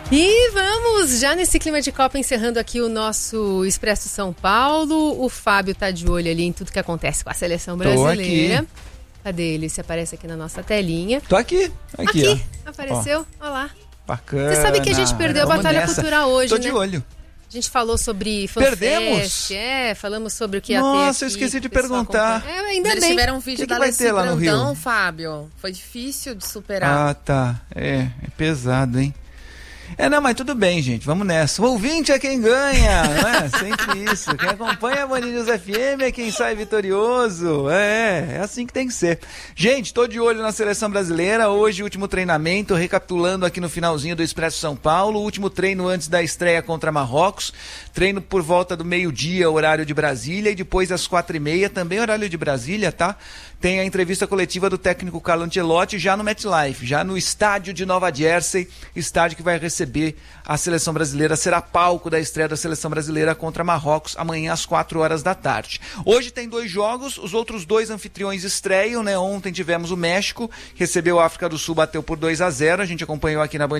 E vamos já nesse clima de Copa, encerrando aqui o nosso Expresso São Paulo. O Fábio tá de olho ali em tudo que acontece com a seleção brasileira. Cadê ele? Se aparece aqui na nossa telinha. Tô aqui. Aqui. Apareceu. Olha lá. Bacana. Você sabe que a gente perdeu a Batalha Cultural hoje, né? Tô de olho. A gente falou sobre FanFest. Perdemos? Falamos sobre o que ia ter. Nossa, eu esqueci de perguntar. Ainda Eles bem. tiveram um vídeo que da vai Alessi ter lá no Brandão, Rio? Fábio. Foi difícil de superar. Ah, tá. É pesado, hein? Não, mas tudo bem, gente. Vamos nessa. O ouvinte é quem ganha, não é? Sempre isso. Quem acompanha a Band News FM é quem sai vitorioso. É assim que tem que ser. Gente, tô de olho na seleção brasileira. Hoje, último treinamento, recapitulando aqui no finalzinho do Expresso São Paulo. Último treino antes da estreia contra Marrocos. Treino por volta do meio-dia, horário de Brasília. E depois às 4h30, também horário de Brasília, tá? Tem a entrevista coletiva do técnico Carlo Ancelotti já no MetLife, já no estádio de Nova Jersey, estádio que vai receber a seleção brasileira, será palco da estreia da seleção brasileira contra Marrocos amanhã às 4h da tarde. Hoje tem 2 jogos, os outros 2 anfitriões estreiam, né? Ontem tivemos o México, recebeu a África do Sul, bateu por 2-0, a gente acompanhou aqui na Band